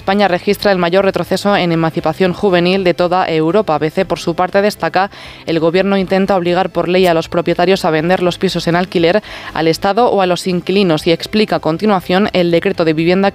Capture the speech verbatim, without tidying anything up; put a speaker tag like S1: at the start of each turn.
S1: España registra el mayor retroceso en emancipación juvenil de toda Europa. A B C, por su parte, destaca: el Gobierno intenta obligar por ley a los propietarios a vender los pisos en alquiler al Estado o a los inquilinos, y explica a continuación el decreto de vivienda